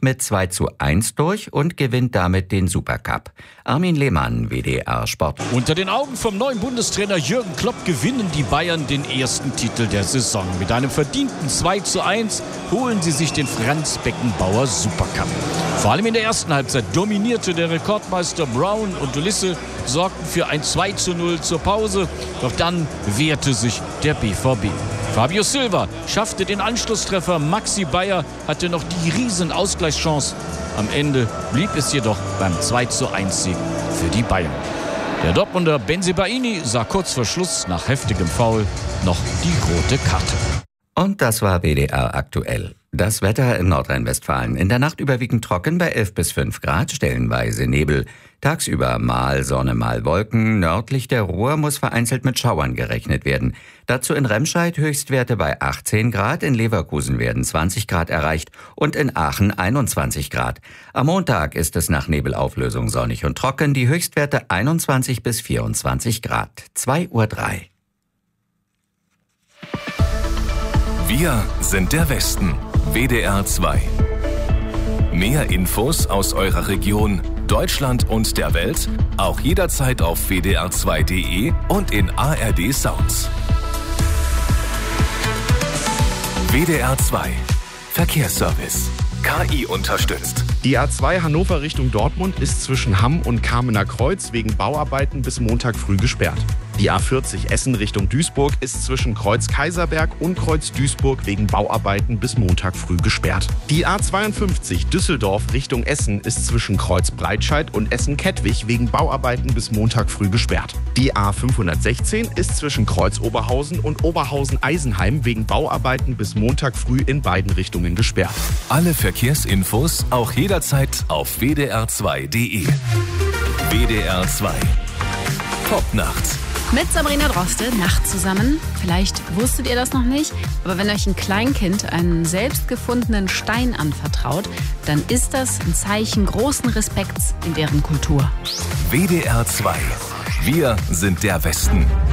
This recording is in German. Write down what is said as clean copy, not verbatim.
mit 2:1 durch und gewinnt damit den Supercup. Armin Lehmann, WDR Sport. Unter den Augen vom neuen Bundestrainer Jürgen Klopp gewinnen die Bayern den ersten Titel der Saison. Mit einem verdienten 2:1 holen sie sich den Franz-Beckenbauer Supercup. Vor allem in der ersten Halbzeit dominierte der Rekordmeister Brown und Ulisse, sorgten für ein 2:0 zur Pause. Doch dann wehrte sich der BVB. Fabio Silva schaffte den Anschlusstreffer. Maxi Bayer hatte noch die riesen Ausgleichschance. Am Ende blieb es jedoch beim 2:1-Sieg für die Bayern. Der Dortmunder Bensebaini sah kurz vor Schluss nach heftigem Foul noch die rote Karte. Und das war WDR aktuell. Das Wetter in Nordrhein-Westfalen. In der Nacht überwiegend trocken bei 11 bis 5 Grad, stellenweise Nebel. Tagsüber mal Sonne, mal Wolken. Nördlich der Ruhr muss vereinzelt mit Schauern gerechnet werden. Dazu in Remscheid Höchstwerte bei 18 Grad, in Leverkusen werden 20 Grad erreicht und in Aachen 21 Grad. Am Montag ist es nach Nebelauflösung sonnig und trocken, die Höchstwerte 21 bis 24 Grad. 2:03 Uhr. Wir sind der Westen. WDR 2. Mehr Infos aus eurer Region, Deutschland und der Welt auch jederzeit auf wdr2.de und in ARD Sounds. WDR 2 Verkehrsservice. KI unterstützt. Die A2 Hannover Richtung Dortmund ist zwischen Hamm und Kamener Kreuz wegen Bauarbeiten bis Montag früh gesperrt. Die A40 Essen Richtung Duisburg ist zwischen Kreuz Kaiserberg und Kreuz Duisburg wegen Bauarbeiten bis Montag früh gesperrt. Die A52 Düsseldorf Richtung Essen ist zwischen Kreuz Breitscheid und Essen-Kettwig wegen Bauarbeiten bis Montag früh gesperrt. Die A516 ist zwischen Kreuz Oberhausen und Oberhausen-Eisenheim wegen Bauarbeiten bis Montag früh in beiden Richtungen gesperrt. Alle Verkehrsinfos auch jederzeit auf wdr2.de. WDR 2 Popnacht. Mit Sabrina Droste, Nacht zusammen. Vielleicht wusstet ihr das noch nicht, aber wenn euch ein Kleinkind einen selbst gefundenen Stein anvertraut, dann ist das ein Zeichen großen Respekts in deren Kultur. WDR 2. Wir sind der Westen.